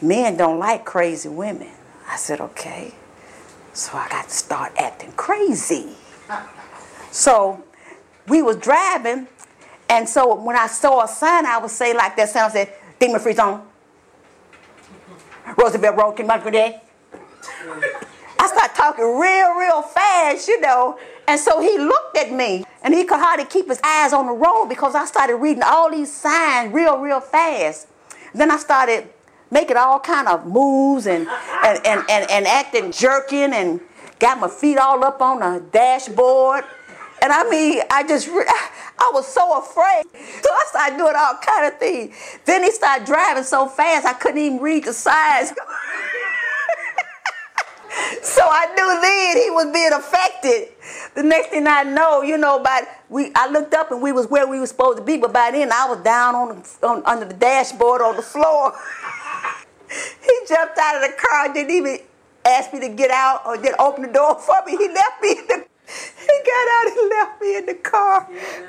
men don't like crazy women. I said, okay. So I got to start acting crazy. So we was driving, and so when I saw a sign, I would say like that sound, I said, demon free zone. Roosevelt Road, came out today. I started talking real fast, And so he looked at me, and he could hardly keep his eyes on the road because I started reading all these signs real fast. Then I started making all kind of moves and acting jerking and got my feet all up on the dashboard. And I mean, I was so afraid. So I started doing all kind of things. Then he started driving so fast I couldn't even read the signs. So I knew then he was being affected. The next thing I know, I looked up and we was where we were supposed to be, but by then I was down under the dashboard on the floor. He jumped out of the car, didn't even ask me to get out or didn't open the door for me. He left me He got out and left me in the car.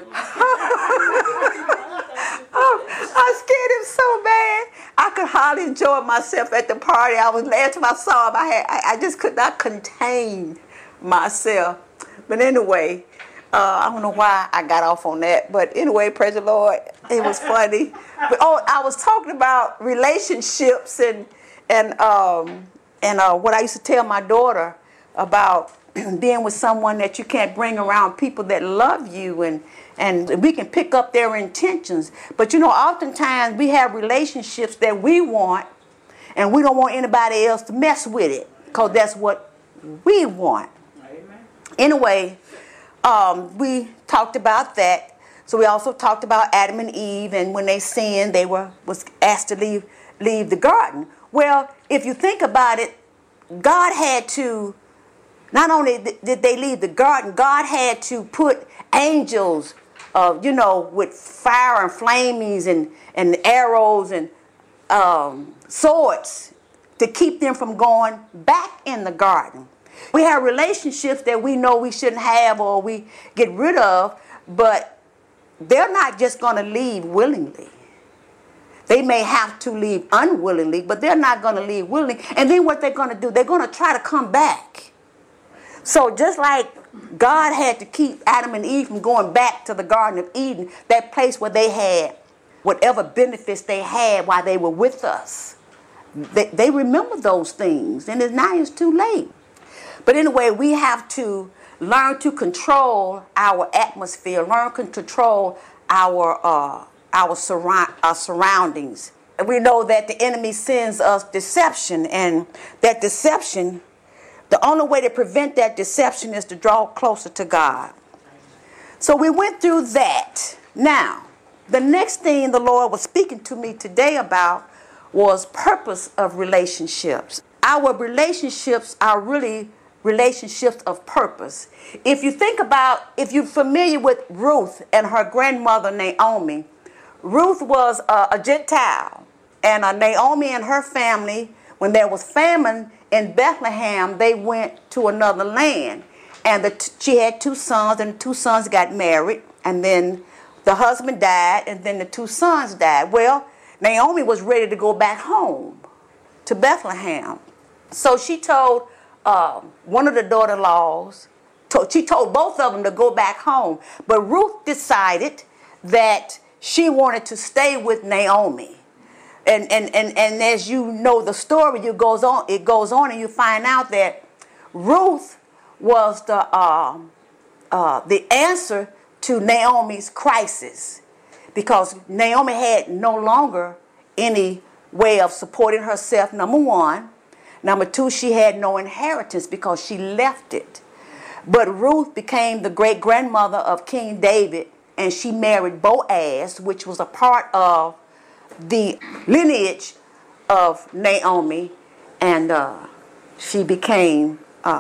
I scared him so bad. I could hardly enjoy myself at the party. Last time I saw him, I just could not contain myself. But anyway, I don't know why I got off on that. But anyway, praise the Lord. It was funny. But I was talking about relationships and what I used to tell my daughter about being with someone that you can't bring around people that love you and we can pick up their intentions. But oftentimes we have relationships that we want and we don't want anybody else to mess with it because that's what we want. Amen. Anyway, we talked about that. So we also talked about Adam and Eve, and when they sinned, they was asked to leave the garden. Well, if you think about it, God had to, not only did they leave the garden, God had to put angels, with fire and flamings and arrows and swords to keep them from going back in the garden. We have relationships that we know we shouldn't have or we get rid of, but they're not just going to leave willingly. They may have to leave unwillingly, but they're not going to leave willingly. And then what they're going to do, they're going to try to come back. So just like God had to keep Adam and Eve from going back to the Garden of Eden, that place where they had whatever benefits they had while they were with us. They remember those things, and now it's too late. But anyway, we have to learn to control our atmosphere, learn to control our surroundings. We know that the enemy sends us deception, and that deception, the only way to prevent that deception is to draw closer to God. So we went through that. Now, the next thing the Lord was speaking to me today about was purpose of relationships. Our relationships are really relationships of purpose. If you're familiar with Ruth and her grandmother Naomi, Ruth was a Gentile, and Naomi and her family, when there was famine in Bethlehem, they went to another land. And she had two sons, and the two sons got married, and then the husband died, and then the two sons died. Well, Naomi was ready to go back home to Bethlehem. So she told one of the daughter-in-laws, she told both of them to go back home. But Ruth decided that she wanted to stay with Naomi. And as you know the story, it goes on and you find out that Ruth was the answer to Naomi's crisis, because Naomi had no longer any way of supporting herself, number one. Number two, she had no inheritance because she left it. But Ruth became the great-grandmother of King David, and she married Boaz, which was a part of the lineage of Naomi, and she became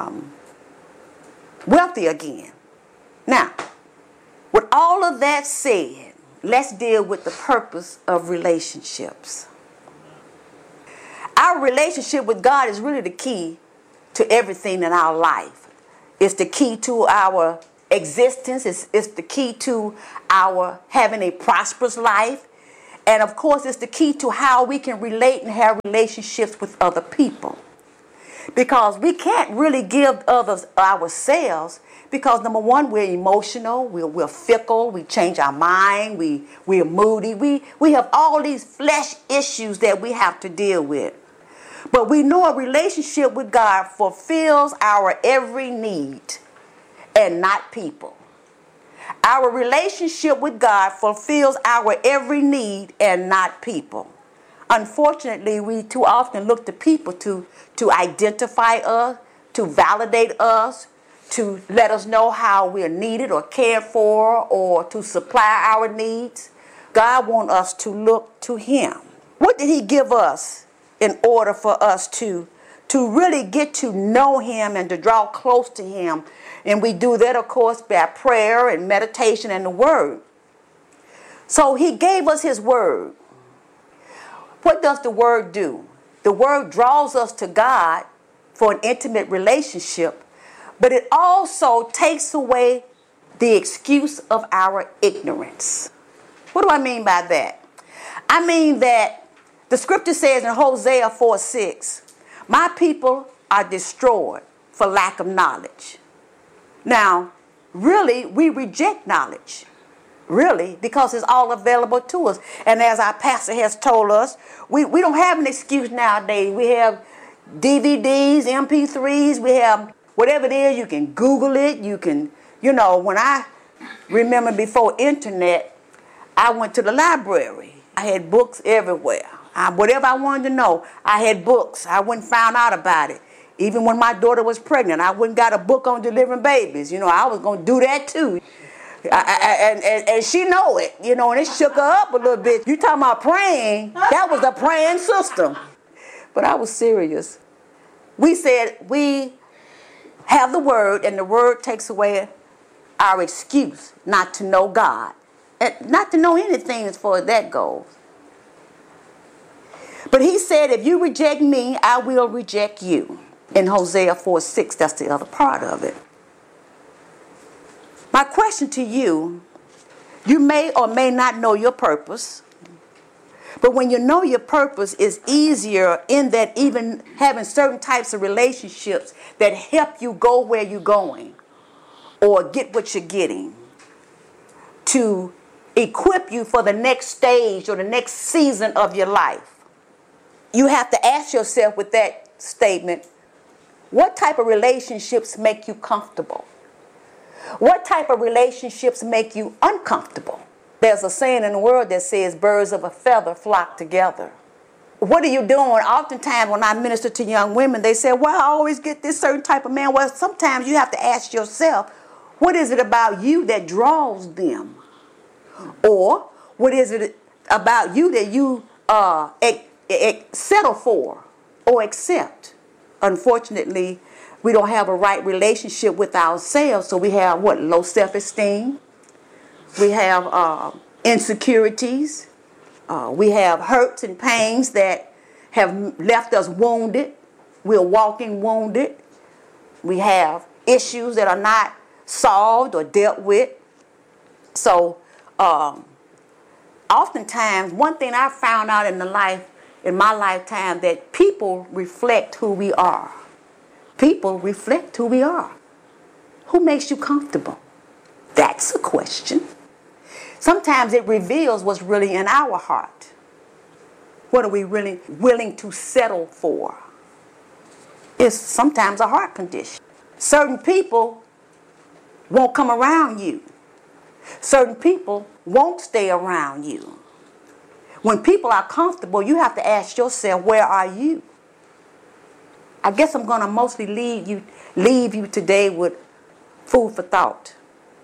wealthy again. Now, with all of that said, let's deal with the purpose of relationships. Our relationship with God is really the key to everything in our life. It's the key to our existence. It's the key to our having a prosperous life. And of course, it's the key to how we can relate and have relationships with other people. Because we can't really give others ourselves because, number one, we're emotional, we're fickle, we change our mind, we're moody. We have all these flesh issues that we have to deal with. But we know a relationship with God fulfills our every need and not people. Our relationship with God fulfills our every need and not people. Unfortunately, we too often look to people to identify us, to validate us, to let us know how we're needed or cared for, or to supply our needs. God wants us to look to Him. What did He give us in order for us to really get to know Him and to draw close to Him? And we do that, of course, by prayer and meditation and the Word. So He gave us His Word. What does the Word do? The Word draws us to God for an intimate relationship, but it also takes away the excuse of our ignorance. What do I mean by that? I mean that the scripture says in Hosea 4:6, my people are destroyed for lack of knowledge. Now, really, we reject knowledge. Really, because it's all available to us. And as our pastor has told us, we don't have an excuse nowadays. We have DVDs, MP3s, we have whatever it is. You can Google it. You can, when I remember before internet, I went to the library. I had books everywhere. Whatever I wanted to know, I had books. I went and found out about it. Even when my daughter was pregnant, I went and got a book on delivering babies. I was going to do that too. And she know it, and it shook her up a little bit. You talking about praying, that was a praying system. But I was serious. We said we have the Word, and the Word takes away our excuse not to know God. And not to know anything as far as that goes. But He said, if you reject me, I will reject you. In Hosea 4:6, that's the other part of it. My question to you, you may or may not know your purpose, but when you know your purpose, it's easier in that even having certain types of relationships that help you go where you're going or get what you're getting, to equip you for the next stage or the next season of your life. You have to ask yourself with that statement, what type of relationships make you comfortable? What type of relationships make you uncomfortable? There's a saying in the world that says birds of a feather flock together. What are you doing? Oftentimes when I minister to young women, they say, well, I always get this certain type of man. Well, sometimes you have to ask yourself, what is it about you that draws them? Or what is it about you that you settle for or accept? Unfortunately, we don't have a right relationship with ourselves, so we have low self-esteem. We have insecurities. We have hurts and pains that have left us wounded. We're walking wounded. We have issues that are not solved or dealt with. So, oftentimes, one thing I found out in my lifetime, that people reflect who we are. People reflect who we are. Who makes you comfortable? That's a question. Sometimes it reveals what's really in our heart. What are we really willing to settle for? It's sometimes a heart condition. Certain people won't come around you. Certain people won't stay around you. When people are comfortable, you have to ask yourself, where are you? I guess I'm going to mostly leave you today with food for thought.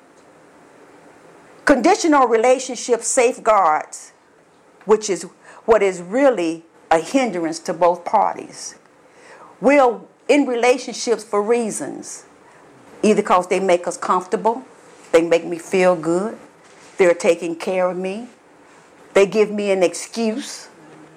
Conditional relationship safeguards, which is what is really a hindrance to both parties. We're in relationships for reasons. Either because they make us comfortable, they make me feel good, they're taking care of me, they give me an excuse.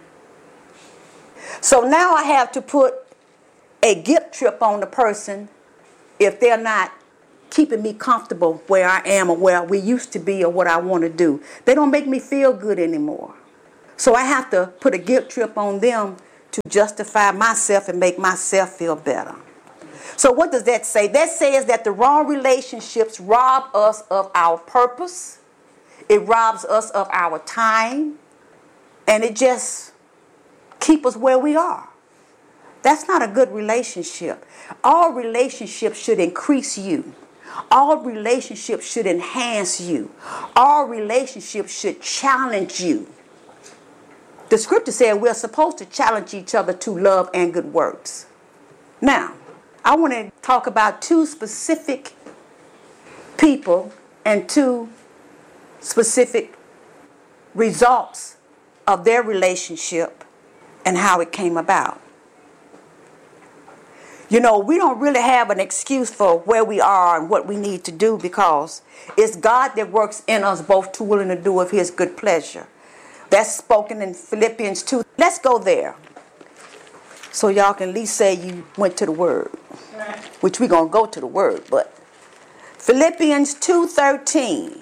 So now I have to put a guilt trip on the person if they're not keeping me comfortable where I am or where we used to be or what I want to do. They don't make me feel good anymore. So I have to put a guilt trip on them to justify myself and make myself feel better. So what does that say? That says that the wrong relationships rob us of our purpose. It robs us of our time. And it just keeps us where we are. That's not a good relationship. All relationships should increase you. All relationships should enhance you. All relationships should challenge you. The scripture said we're supposed to challenge each other to love and good works. Now, I want to talk about two specific people and two specific results of their relationship and how it came about. You know, we don't really have an excuse for where we are and what we need to do, because it's God that works in us both to will and to do of his good pleasure. That's spoken in Philippians 2. Let's go there, so y'all can at least say you went to the word, which we're going to go to the word. But Philippians 2:13.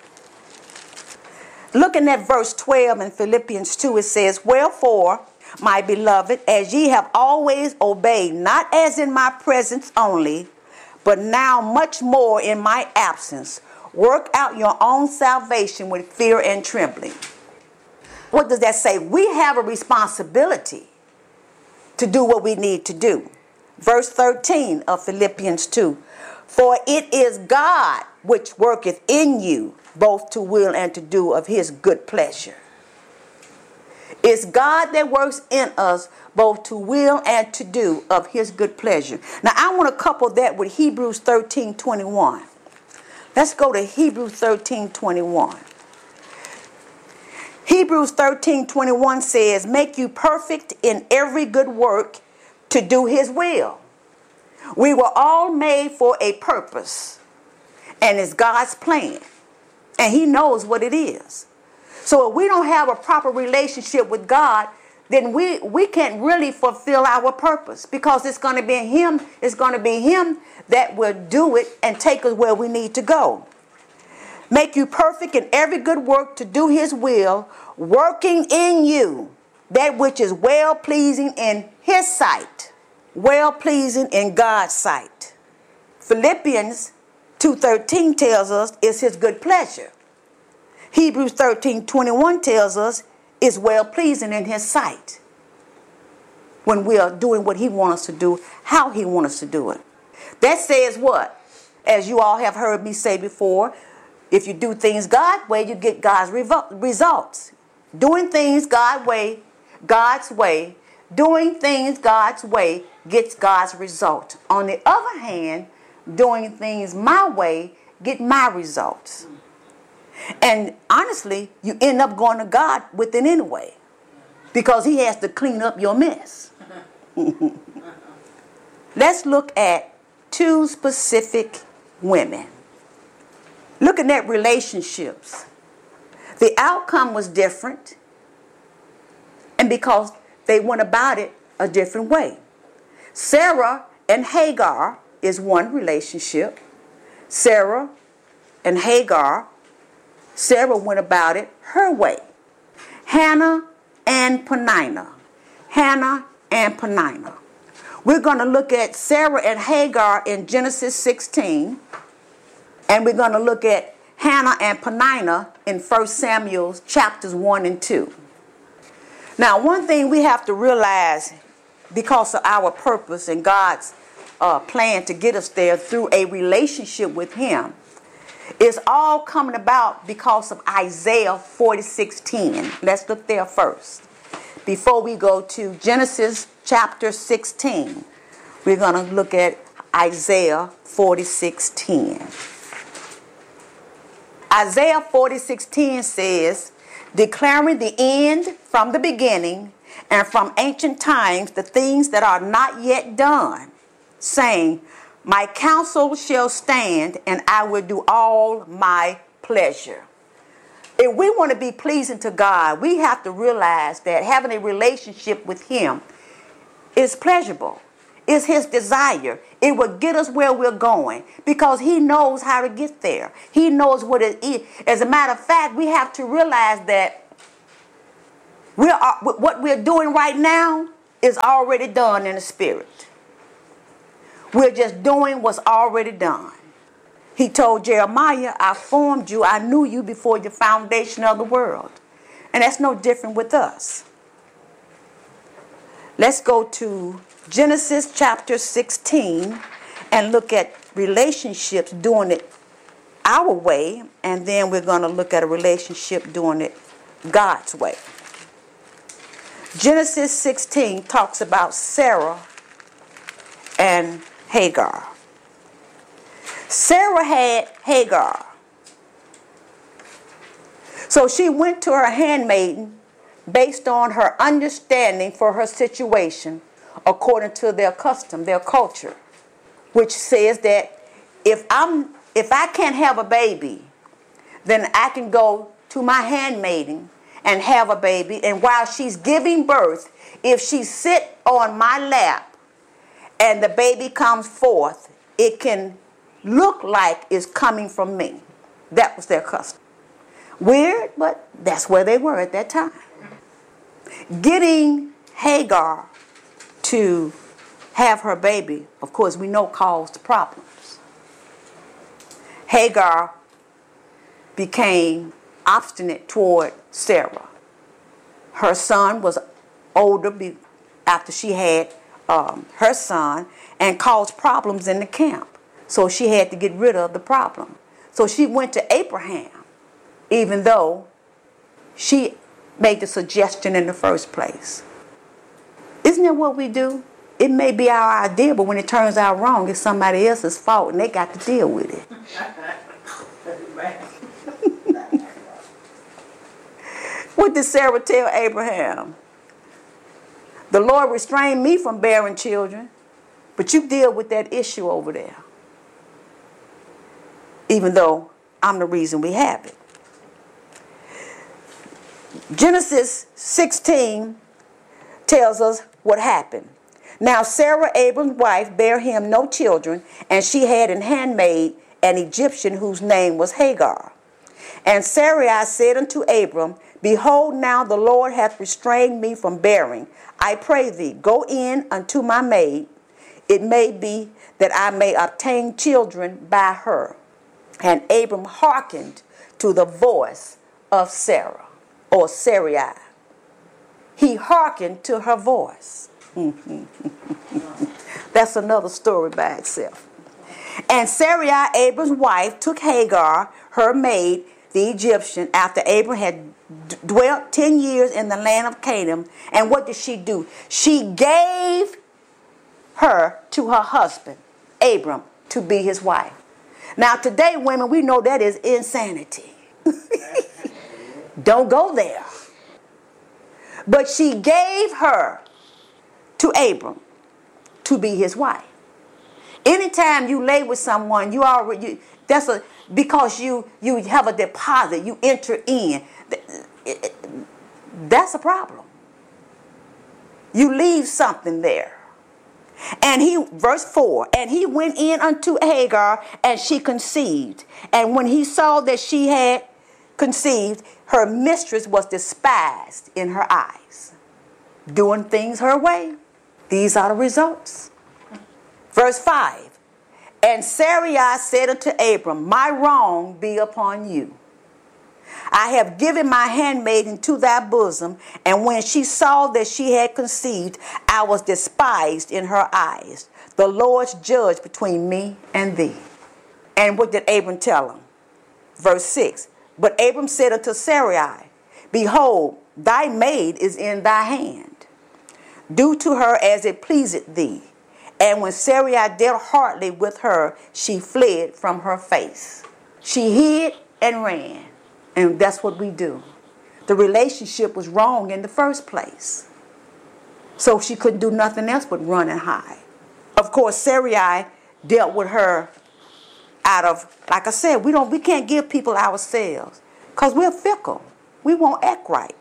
Looking at verse 12 in Philippians 2, it says, "Wherefore, my beloved, as ye have always obeyed, not as in my presence only, but now much more in my absence, work out your own salvation with fear and trembling." What does that say? We have a responsibility to do what we need to do. Verse 13 of Philippians 2. "For it is God which worketh in you, both to will and to do of his good pleasure." It's God that works in us both to will and to do of his good pleasure. Now I want to couple that with Hebrews 13:21. Let's go to Hebrews 13:21. Hebrews 13:21 says, "Make you perfect in every good work to do his will." We were all made for a purpose, and it's God's plan, and he knows what it is. So if we don't have a proper relationship with God, then we can't really fulfill our purpose, because it's going to be him that will do it and take us where we need to go. "Make you perfect in every good work to do his will, working in you that which is well-pleasing in his sight." Well-pleasing in God's sight. Philippians 2:13 tells us it's his good pleasure. Hebrews 13:21 tells us it's well-pleasing in his sight when we are doing what he wants us to do, how he wants us to do it. That says what? As you all have heard me say before, if you do things God's way, you get God's results. Doing things God's way, doing things God's way gets God's result. On the other hand, doing things my way get my results. And honestly, you end up going to God with it anyway, because he has to clean up your mess. Let's look at two specific women. Looking at relationships. The outcome was different, and because they went about it a different way. Sarah and Hagar is one relationship. Sarah and Hagar, Sarah went about it her way. Hannah and Peninnah. Hannah and Peninnah. We're going to look at Sarah and Hagar in Genesis 16. And we're going to look at Hannah and Peninnah in 1 Samuel chapters 1 and 2. Now, one thing we have to realize, because of our purpose and God's plan to get us there through a relationship with him, it's all coming about because of Isaiah 46:10. Let's look there first. Before we go to Genesis chapter 16, we're going to look at Isaiah 46:10. Isaiah 46:10 says, "Declaring the end from the beginning and from ancient times the things that are not yet done, saying, my counsel shall stand, and I will do all my pleasure." If we want to be pleasing to God, we have to realize that having a relationship with him is pleasurable. It's his desire. It will get us where we're going, because he knows how to get there. He knows what it is. As a matter of fact, we have to realize that What we're doing right now is already done in the spirit. We're just doing what's already done. He told Jeremiah, I formed you, I knew you before the foundation of the world. And that's no different with us. Let's go to Genesis chapter 16 and look at relationships doing it our way, and then we're going to look at a relationship doing it God's way. Genesis 16 talks about Sarah and Hagar. Sarah had Hagar. So she went to her handmaiden based on her understanding for her situation according to their custom, their culture, which says that if I can't have a baby, then I can go to my handmaiden and have a baby, and while she's giving birth, if she sit on my lap and the baby comes forth, it can look like it's coming from me. That was their custom. Weird, but that's where they were at that time. Getting Hagar to have her baby, of course, we know caused problems. Hagar became obstinate toward Sarah. Her son was older after she had her son, and caused problems in the camp. So she had to get rid of the problem. So she went to Abraham, even though she made the suggestion in the first place. Isn't that what we do? It may be our idea, but when it turns out wrong, it's somebody else's fault, and they got to deal with it. What did Sarah tell Abraham? The Lord restrained me from bearing children, but you deal with that issue over there. Even though I'm the reason we have it. Genesis 16 tells us what happened. Now Sarah, Abram's wife, bare him no children, and she had an handmaid, an Egyptian, whose name was Hagar. And Sarai said unto Abram, Behold, now the Lord hath restrained me from bearing. I pray thee, go in unto my maid. It may be that I may obtain children by her. And Abram hearkened to the voice of Sarah, or Sarai. He hearkened to her voice. That's another story by itself. And Sarai, Abram's wife, took Hagar, her maid, the Egyptian, after Abram had dwelt 10 years in the land of Canaan. And what did she do? She gave her to her husband, Abram, to be his wife. Now today, women, we know that is insanity. Don't go there. But she gave her to Abram to be his wife. Anytime you lay with someone, because you have a deposit, you enter in. That's a problem. You leave something there. And verse 4, and he went in unto Hagar, and she conceived. And when he saw that she had conceived, her mistress was despised in her eyes. Doing things her way. These are the results. Verse 5, and Sarai said unto Abram, My wrong be upon you. I have given my handmaid into thy bosom, and when she saw that she had conceived, I was despised in her eyes. The Lord's judge between me and thee. And what did Abram tell him? Verse 6, but Abram said unto Sarai, Behold, thy maid is in thy hand. Do to her as it pleaseth thee. And when Sarai dealt hardly with her, she fled from her face. She hid and ran. And that's what we do. The relationship was wrong in the first place. So she couldn't do nothing else but run and hide. Of course, Sarai dealt with her out of, like I said, we can't give people ourselves because we're fickle. We won't act right.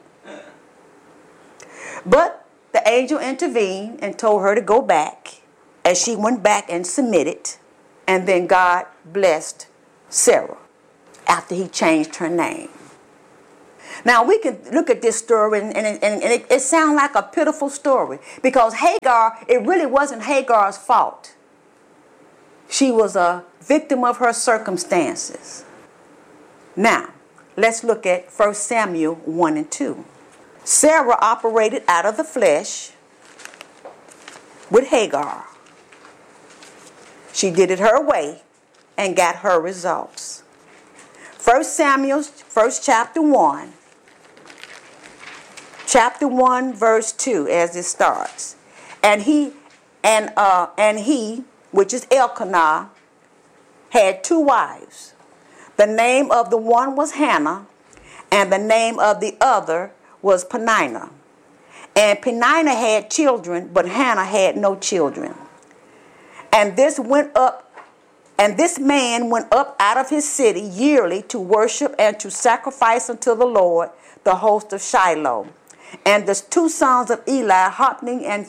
But the angel intervened and told her to go back. And she went back and submitted. And then God blessed Sarah after he changed her name. Now we can look at this story and it sounds like a pitiful story because Hagar, it really wasn't Hagar's fault. She was a victim of her circumstances. Now, let's look at 1 Samuel 1 and 2. Sarah operated out of the flesh with Hagar. She did it her way and got her results. 1 Samuel, chapter 1, verse 2, as it starts. And he, which is Elkanah, had 2 wives. The name of the one was Hannah, and the name of the other was Peninnah. And Peninnah had children, but Hannah had no children. And this man went up out of his city yearly to worship and to sacrifice unto the Lord, the host of Shiloh. And the 2 sons of Eli, Hophni and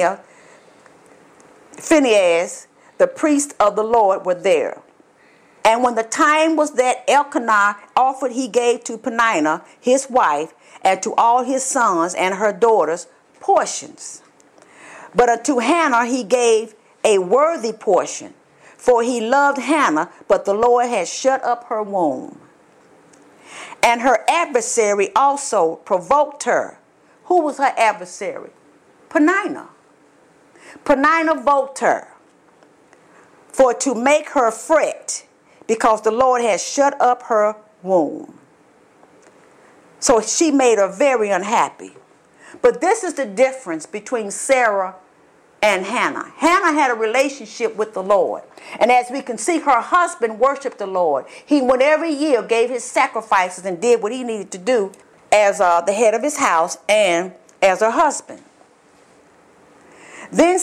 Phinehas, the priest of the Lord, were there. And when the time was that Elkanah offered, he gave to Peninnah, his wife, and to all his sons and her daughters portions. But unto Hannah he gave a worthy portion, for he loved Hannah, but the Lord had shut up her womb. And her adversary also provoked her. Who was her adversary? Peninnah. Peninnah provoked her for to make her fret, because the Lord had shut up her womb. So she made her very unhappy. But this is the difference between Sarah and Hannah. Hannah had a relationship with the Lord. And as we can see, her husband worshiped the Lord. He went every year, gave his sacrifices, and did what he needed to do as the head of his house and as her husband. Then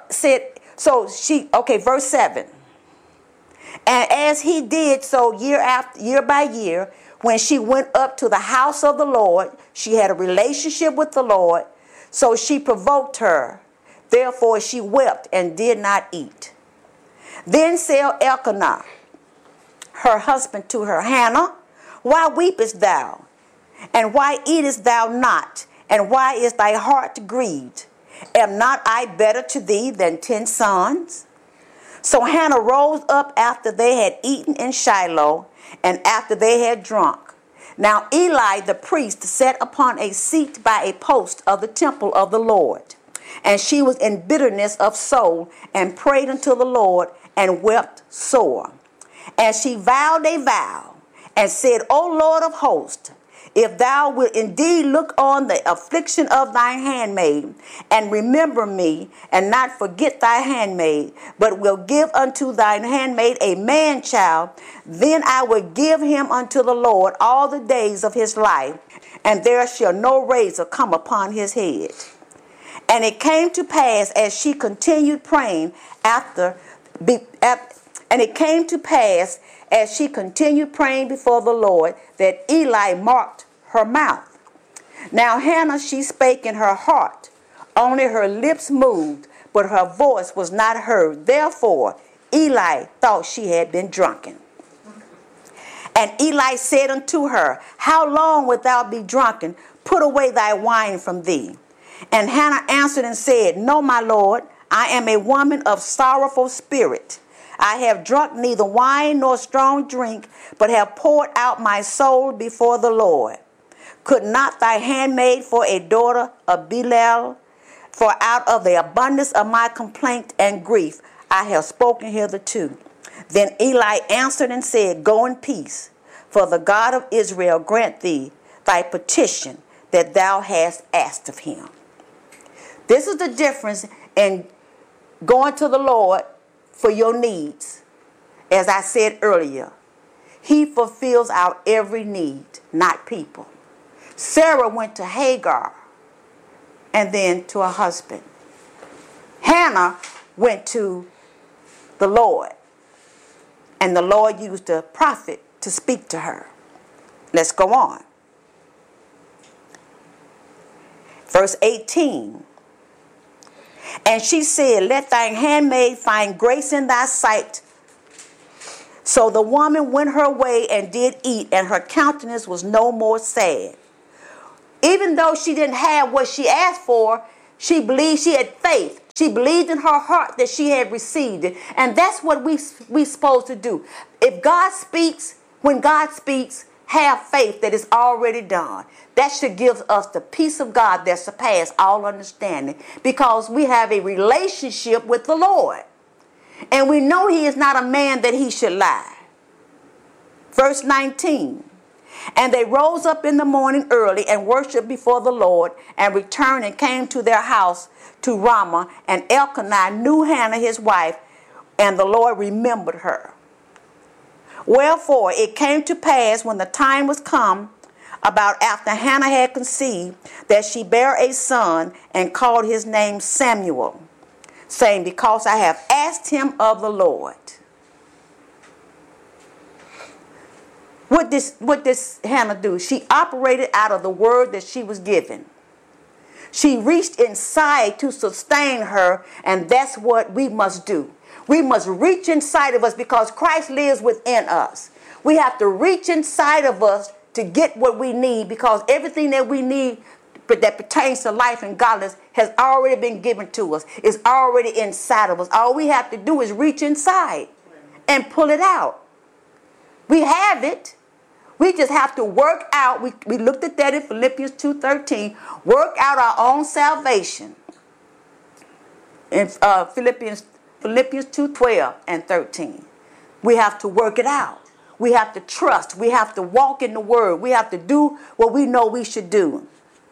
verse 7. And as he did so year by year, when she went up to the house of the Lord, she had a relationship with the Lord, so she provoked her. Therefore she wept and did not eat. Then said Elkanah, her husband, to her, Hannah, why weepest thou? And why eatest thou not? And why is thy heart grieved? Am not I better to thee than 10 sons? So Hannah rose up after they had eaten in Shiloh, and after they had drunk. Now Eli the priest sat upon a seat by a post of the temple of the Lord. And she was in bitterness of soul, and prayed unto the Lord, and wept sore. And she vowed a vow, and said, O Lord of hosts, if thou wilt indeed look on the affliction of thy handmaid, and remember me, and not forget thy handmaid, but will give unto thine handmaid a man child, then I will give him unto the Lord all the days of his life, and there shall no razor come upon his head. And it came to pass as she continued praying before the Lord, that Eli marked her mouth. Now Hannah, she spake in her heart, only her lips moved, but her voice was not heard. Therefore Eli thought she had been drunken. And Eli said unto her, How long wilt thou be drunken? Put away thy wine from thee. And Hannah answered and said, No, my Lord, I am a woman of sorrowful spirit. I have drunk neither wine nor strong drink, but have poured out my soul before the Lord. Could not thy handmaid for a daughter of Belial? For out of the abundance of my complaint and grief I have spoken hitherto. Then Eli answered and said, Go in peace, for the God of Israel grant thee thy petition that thou hast asked of him. This is the difference in going to the Lord for your needs. As I said earlier, he fulfills our every need, not people. Sarah went to Hagar and then to her husband. Hannah went to the Lord, and the Lord used a prophet to speak to her. Let's go on. Verse 18. And she said, Let thine handmaid find grace in thy sight. So the woman went her way and did eat, and her countenance was no more sad. Even though she didn't have what she asked for, she believed, she had faith. She believed in her heart that she had received it. And that's what we supposed to do. If God speaks, when God speaks, have faith that it's already done. That should give us the peace of God that surpasses all understanding, because we have a relationship with the Lord. And we know he is not a man that he should lie. Verse 19. And they rose up in the morning early and worshiped before the Lord, and returned and came to their house to Ramah. And Elkanah knew Hannah his wife, and the Lord remembered her. Wherefore it came to pass, when the time was come, about after Hannah had conceived, that she bare a son, and called his name Samuel, saying, Because I have asked him of the Lord. What does Hannah do? She operated out of the word that she was given. She reached inside to sustain her, and that's what we must do. We must reach inside of us, because Christ lives within us. We have to reach inside of us to get what we need, because everything that we need that pertains to life and godliness has already been given to us. It's already inside of us. All we have to do is reach inside and pull it out. We have it. We just have to work out. We looked at that in Philippians 2:13. Work out our own salvation. In Philippians 2:12 and 13. We have to work it out. We have to trust. We have to walk in the word. We have to do what we know we should do.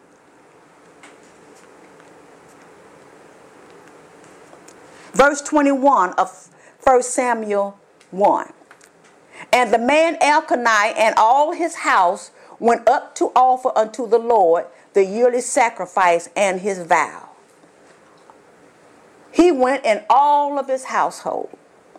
Verse 21 of 1 Samuel 1. And the man Elkanah and all his house went up to offer unto the Lord the yearly sacrifice and his vow. He went and all of his household.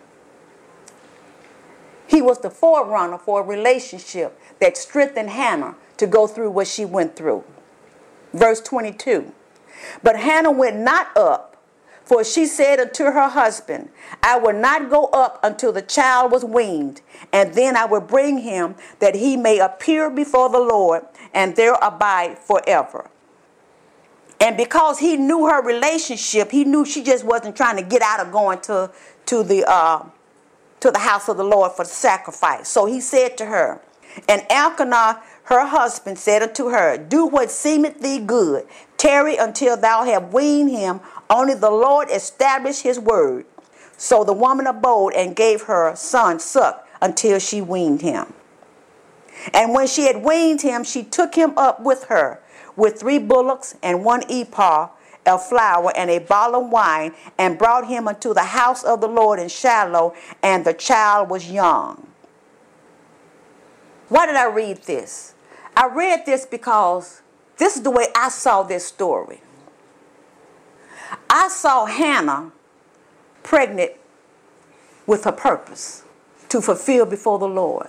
He was the forerunner for a relationship that strengthened Hannah to go through what she went through. Verse 22. But Hannah went not up, for she said unto her husband, I will not go up until the child was weaned, and then I will bring him, that he may appear before the Lord, and there abide forever. And because he knew her relationship, he knew she just wasn't trying to get out of going to the house of the Lord for the sacrifice. So he said to her, and Elkanah her husband said unto her, Do what seemeth thee good. Tarry until thou have weaned him. Only the Lord establish his word. So the woman abode and gave her son suck until she weaned him. And when she had weaned him, she took him up with her, with 3 bullocks and 1 ephah of flour and a bottle of wine, and brought him unto the house of the Lord in Shiloh, and the child was young. Why did I read this? I read this because this is the way I saw this story. I saw Hannah pregnant with her purpose to fulfill before the Lord.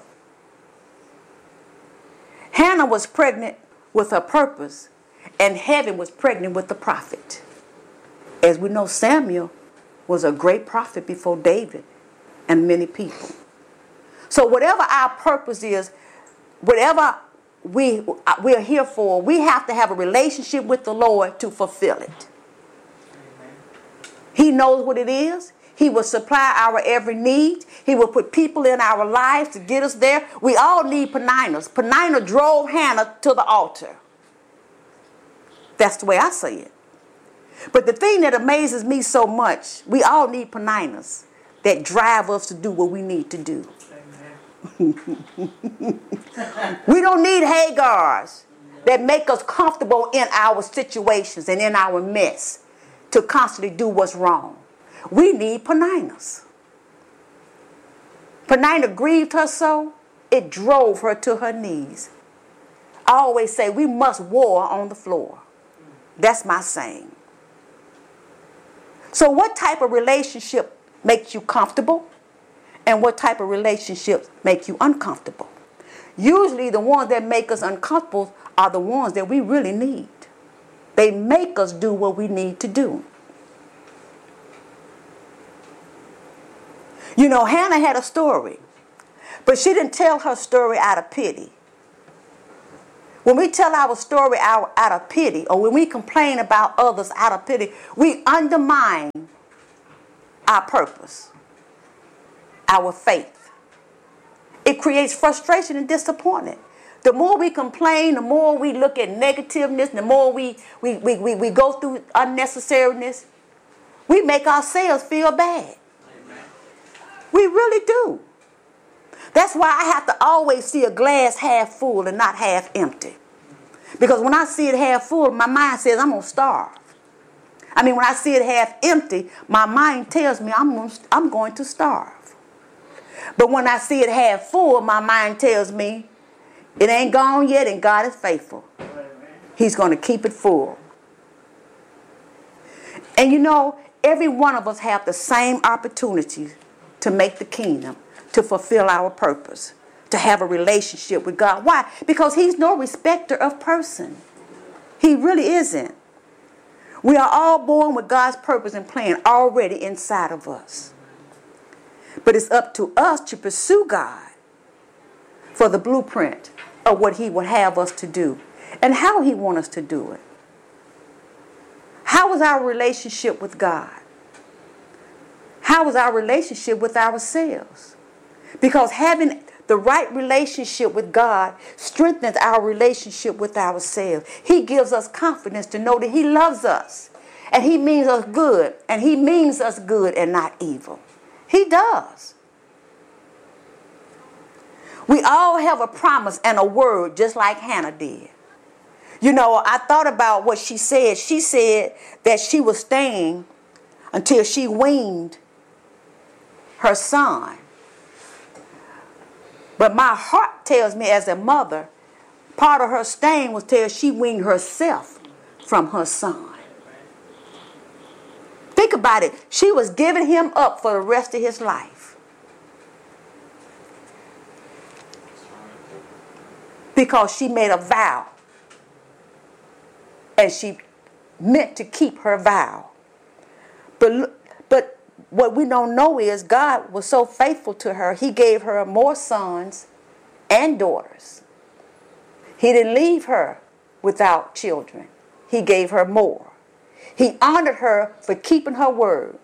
Hannah was pregnant with her purpose, and heaven was pregnant with the prophet. As we know, Samuel was a great prophet before David and many people. So whatever our purpose is, whatever we are here for, we have to have a relationship with the Lord to fulfill it. He knows what it is. He will supply our every need. He will put people in our lives to get us there. We all need Peninnah. Peninnah drove Hannah to the altar. That's the way I see it. But the thing that amazes me so much, we all need Peninnahs that drive us to do what we need to do. We don't need Hagars that make us comfortable in our situations and in our mess to constantly do what's wrong. We need Peninnahs. Peninnah grieved her so, it drove her to her knees. I always say we must war on the floor. That's my saying. So what type of relationship makes you comfortable? And what type of relationships make you uncomfortable? Usually the ones that make us uncomfortable are the ones that we really need. They make us do what we need to do. You know, Hannah had a story, but she didn't tell her story out of pity. When we tell our story out of pity, or when we complain about others out of pity, we undermine our purpose, our faith. It creates frustration and disappointment. The more we complain, the more we look at negativeness, the more we go through unnecessariness, we make ourselves feel bad. Amen. We really do. That's why I have to always see a glass half full and not half empty. Because when I see it half full, my mind says I'm going to starve. I mean, when I see it half empty, my mind tells me I'm going to starve. But when I see it half full, my mind tells me it ain't gone yet and God is faithful. He's going to keep it full. And you know, every one of us have the same opportunity to make the kingdom, to fulfill our purpose, to have a relationship with God. Why? Because He's no respecter of person. He really isn't. We are all born with God's purpose and plan already inside of us. But it's up to us to pursue God for the blueprint of what He would have us to do and how He wants us to do it. How is our relationship with God? How is our relationship with ourselves? Because having the right relationship with God strengthens our relationship with ourselves. He gives us confidence to know that He loves us and He means us good, and He means us good and not evil. He does. We all have a promise and a word just like Hannah did. You know, I thought about what she said. She said that she was staying until she weaned her son. But my heart tells me as a mother, part of her staying was till she weaned herself from her son. Think about it. She was giving him up for the rest of his life. Because she made a vow. And she meant to keep her vow. But what we don't know is God was so faithful to her, He gave her more sons and daughters. He didn't leave her without children. He gave her more. He honored her for keeping her word.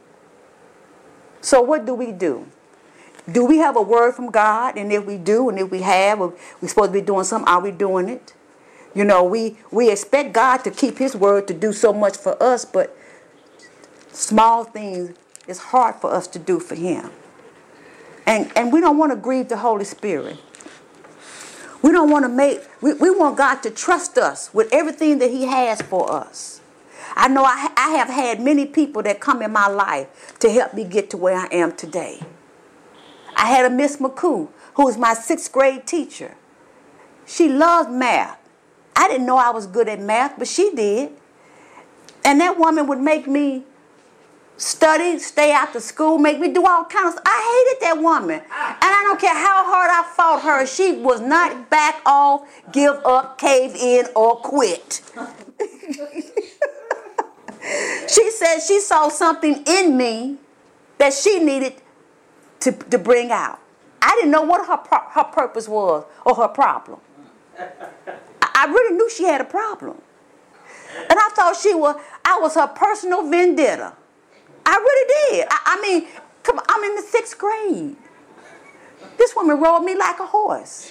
So what do? Do we have a word from God? And if we do, and if we have, we're supposed to be doing something, are we doing it? You know, we expect God to keep His word to do so much for us, but small things is hard for us to do for Him. And we don't want to grieve the Holy Spirit. We don't want to we want God to trust us with everything that He has for us. I know I have had many people that come in my life to help me get to where I am today. I had a Miss McCoo, who was my 6th grade teacher. She loved math. I didn't know I was good at math, but she did. And that woman would make me study, stay after school, make me do all kinds of stuff. I hated that woman. And I don't care how hard I fought her, she was not back off, give up, cave in, or quit. She said she saw something in me that she needed to bring out. I didn't know what her purpose was or her problem. I really knew she had a problem. And I thought I was her personal vendetta. I really did. I mean, come on, I'm in the 6th grade. This woman rode me like a horse.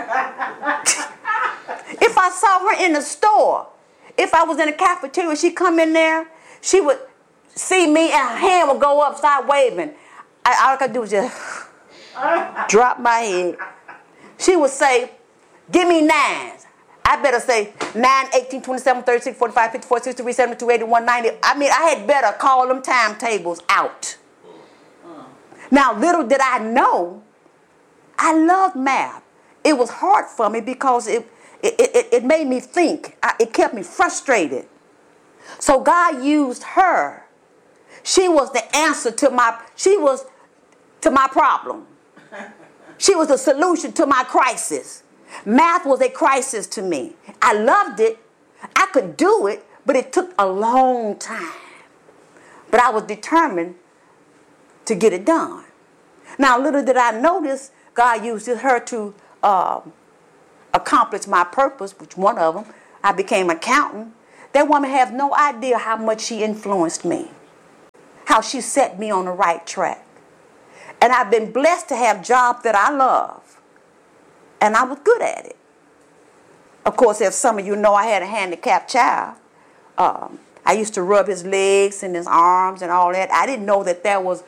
If I saw her in the store, if I was in the cafeteria, she'd come in there, she would see me and her hand would go up, start waving. All I could do was just drop my head. She would say, give me 9s. I better say 9, 18, 27, 36, 45, 54, 63, 72, 81, 90. I mean, I had better call them timetables out. Now, little did I know, I loved math. It was hard for me because it made me think. It kept me frustrated. So God used her. She was the answer to my problem. She was the solution to my crisis. Math was a crisis to me. I loved it. I could do it, but it took a long time. But I was determined to get it done. Now, little did I notice, God used her to accomplish my purpose, which one of them, I became an accountant, that woman has no idea how much she influenced me, how she set me on the right track. And I've been blessed to have jobs that I love, and I was good at it. Of course, as some of you know, I had a handicapped child. I used to rub his legs and his arms and all that. I didn't know that there was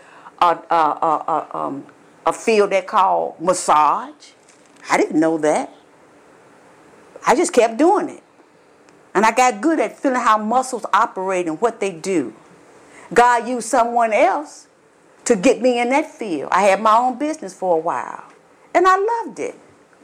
a field they called massage. I didn't know that. I just kept doing it. And I got good at feeling how muscles operate and what they do. God used someone else to get me in that field. I had my own business for a while. And I loved it.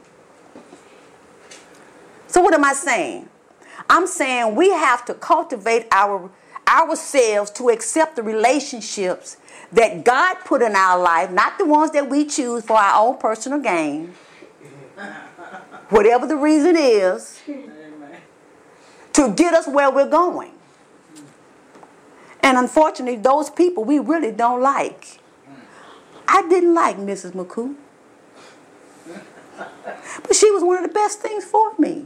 So what am I saying? I'm saying we have to cultivate ourselves to accept the relationships that God put in our life, not the ones that we choose for our own personal gain. Whatever the reason is, to get us where we're going. And unfortunately, those people we really don't like. I didn't like Mrs. McCoo. But she was one of the best things for me.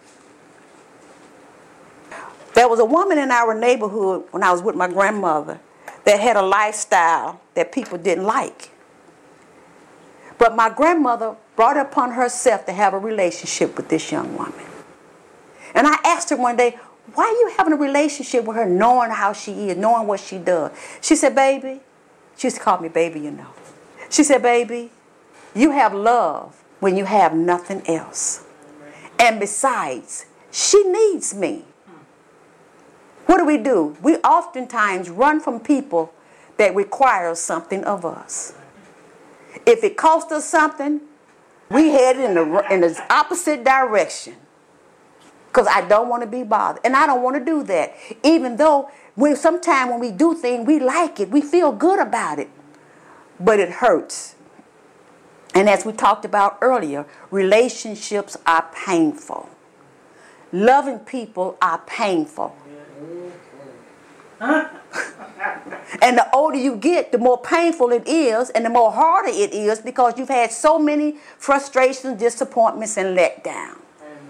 There was a woman in our neighborhood when I was with my grandmother that had a lifestyle that people didn't like. But my grandmother brought it upon herself to have a relationship with this young woman. And I asked her one day, why are you having a relationship with her, knowing how she is, knowing what she does? She said, baby, she used to call me baby, you know. She said, baby, you have love when you have nothing else. And besides, she needs me. What do? We oftentimes run from people that require something of us. If it costs us something, we head in the opposite direction. Because I don't want to be bothered. And I don't want to do that. Even though sometimes when we do things, we like it. We feel good about it. But it hurts. And as we talked about earlier, relationships are painful. Loving people are painful. And the older you get, the more painful it is and the more harder it is because you've had so many frustrations, disappointments, and letdown.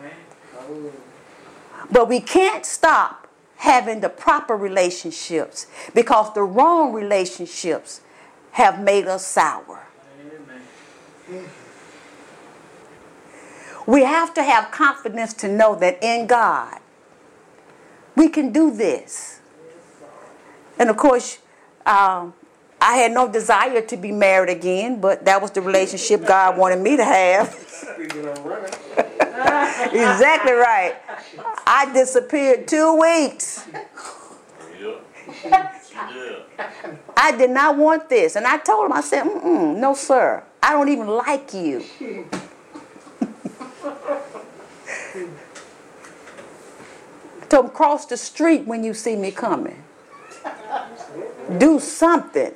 But we can't stop having the proper relationships because the wrong relationships have made us sour. We have to have confidence to know that in God, we can do this. And of course, I had no desire to be married again, but that was the relationship God wanted me to have. Exactly right. I disappeared 2 weeks. I did not want this. And I told him, I said, no, sir. I don't even like you. Told him, cross the street when you see me coming. Do something.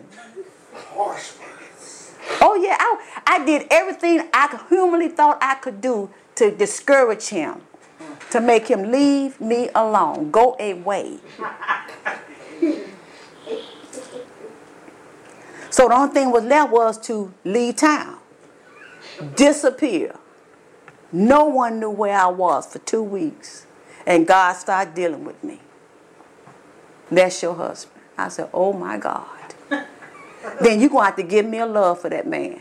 Oh, yeah. I did everything I humanly thought I could do to discourage him, to make him leave me alone, go away. So the only thing was left was to leave town, disappear. No one knew where I was for 2 weeks. And God started dealing with me. That's your husband. I said, oh my God. Then you're going to have to give me a love for that man.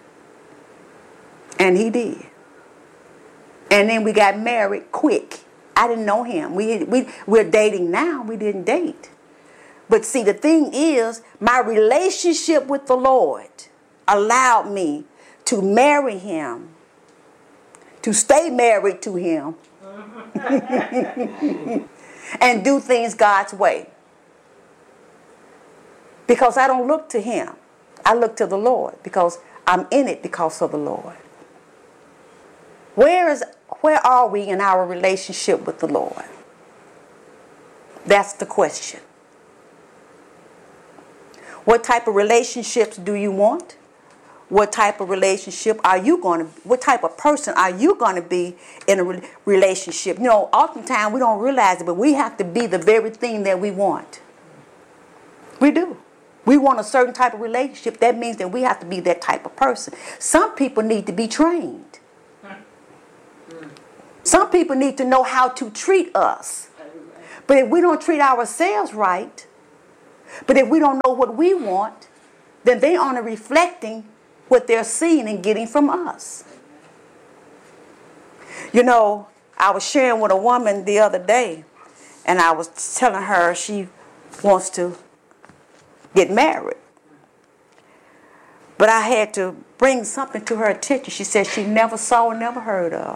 And he did. And then we got married quick. I didn't know him. We're dating now. We didn't date. But see, the thing is, my relationship with the Lord allowed me to marry him, to stay married to him, and do things God's way. Because I don't look to him. I look to the Lord because I'm in it because of the Lord. Where are we in our relationship with the Lord? That's the question. What type of relationships do you want? What type of relationship what type of person are you going to be in a relationship? You know, oftentimes we don't realize it, but we have to be the very thing that we want. We do. We want a certain type of relationship. That means that we have to be that type of person. Some people need to be trained. Some people need to know how to treat us. But if we don't treat ourselves right, but if we don't know what we want, then they aren't reflecting what they're seeing and getting from us. You know, I was sharing with a woman the other day, and I was telling her she wants to get married. But I had to bring something to her attention she said she never saw or never heard of.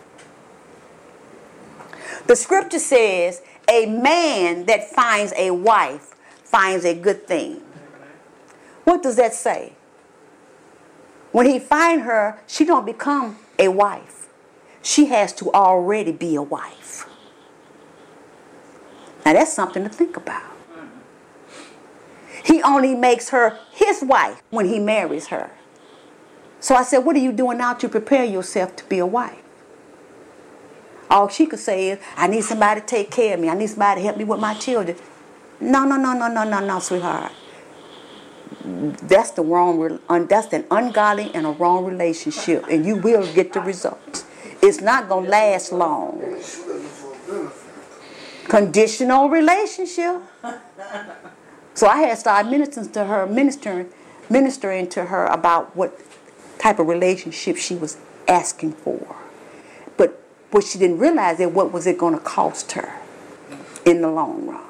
The scripture says, a man that finds a wife finds a good thing. What does that say? When he finds her, she don't become a wife. She has to already be a wife. Now that's something to think about. He only makes her his wife when he marries her. So I said, what are you doing now to prepare yourself to be a wife? All she could say is, I need somebody to take care of me. I need somebody to help me with my children. No, sweetheart. That's that's an ungodly and a wrong relationship, and you will get the results. It's not going to last long. Conditional relationship. So I had started ministering to her about what type of relationship she was asking for. But what she didn't realize is what was it going to cost her in the long run.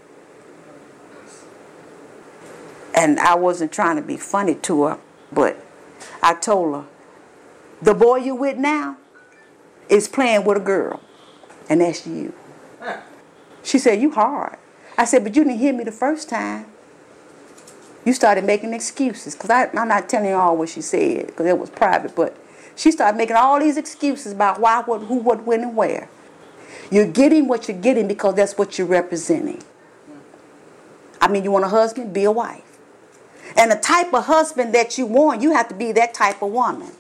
And I wasn't trying to be funny to her, but I told her, the boy you with now is playing with a girl, and that's you. She said, you hard. I said, but you didn't hear me the first time. You started making excuses, because I'm not telling you all what she said, because it was private, but she started making all these excuses about why, what, who, what, when, and where. You're getting what you're getting because that's what you're representing. I mean, you want a husband? Be a wife. And the type of husband that you want, you have to be that type of woman.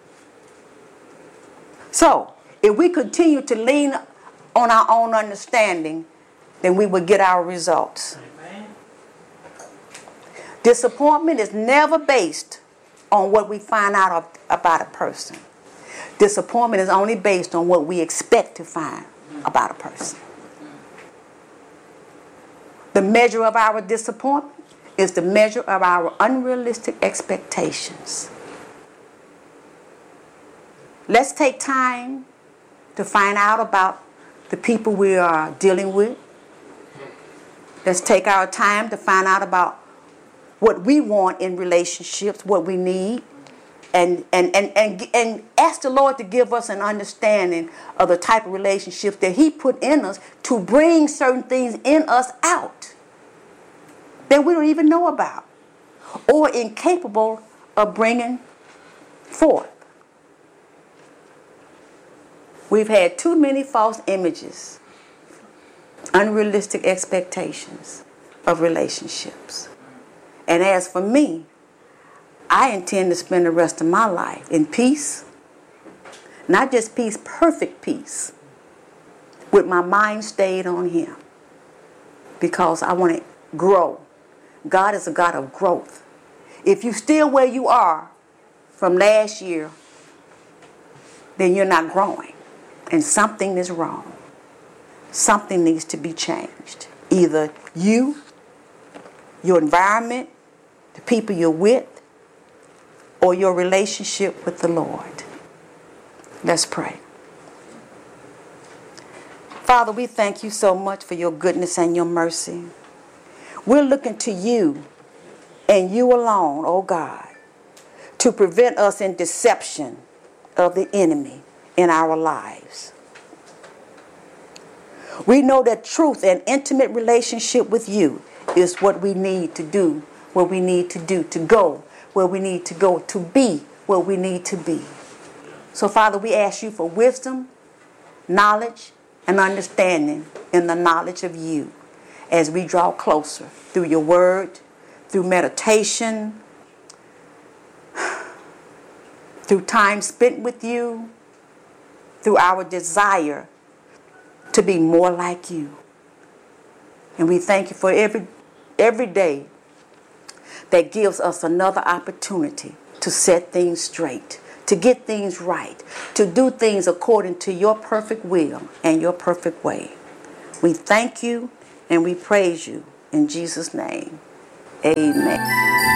So, if we continue to lean on our own understanding, then we will get our results. Amen. Disappointment is never based on what we find out about a person. Disappointment is only based on what we expect to find about a person. The measure of our disappointment is the measure of our unrealistic expectations. Let's take time to find out about the people we are dealing with. Let's take our time to find out about what we want in relationships, what we need, and ask the Lord to give us an understanding of the type of relationships that He put in us to bring certain things in us out that we don't even know about or incapable of bringing forth. We've had too many false images, unrealistic expectations of relationships. And as for me, I intend to spend the rest of my life in peace, not just peace, perfect peace, with my mind stayed on Him, because I want to grow. God is a God of growth. If you're still where you are from last year, then you're not growing. And something is wrong. Something needs to be changed. Either you, your environment, the people you're with, or your relationship with the Lord. Let's pray. Father, we thank you so much for your goodness and your mercy. We're looking to you and you alone, oh God, to prevent us in deception of the enemy in our lives. We know that truth and intimate relationship with you is what we need to do, what we need to do, to go where we need to go, to be where we need to be. So, Father, we ask you for wisdom, knowledge, and understanding in the knowledge of you as we draw closer through your word, through meditation, through time spent with you, through our desire to be more like you. And we thank you for every day that gives us another opportunity to set things straight, to get things right, to do things according to your perfect will and your perfect way. We thank you and we praise you in Jesus' name. Amen.